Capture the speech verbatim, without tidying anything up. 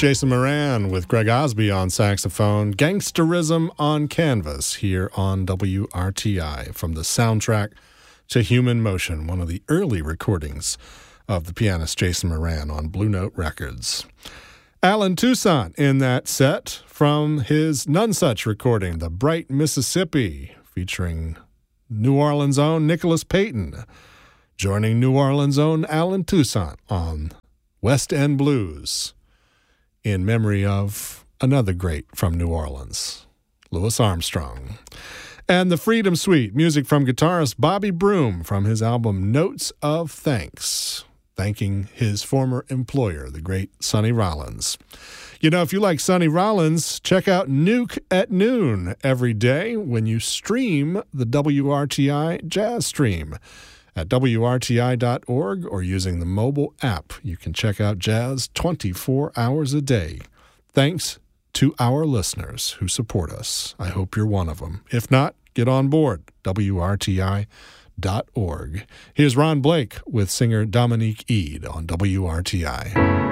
Jason Moran with Greg Osby on saxophone. Gangsterism on Canvas here on W R T I from the soundtrack to Human Motion, one of the early recordings of the pianist Jason Moran on Blue Note Records. Alan Toussaint in that set from his None Such recording, The Bright Mississippi, featuring New Orleans' own Nicholas Payton, joining New Orleans' own Alan Toussaint on West End Blues, in memory of another great from New Orleans, Louis Armstrong. And the Freedom Suite, music from guitarist Bobby Broom from his album Notes of Thanks, thanking his former employer, the great Sonny Rollins. You know, if you like Sonny Rollins, check out Nuke at noon every day when you stream the W R T I Jazz Stream at W R T I dot org or using the mobile app. You can check out jazz twenty-four hours a day. Thanks to our listeners who support us. I hope you're one of them. If not, get on board, W R T I dot org. Here's Ron Blake with singer Dominique Eade on W R T I.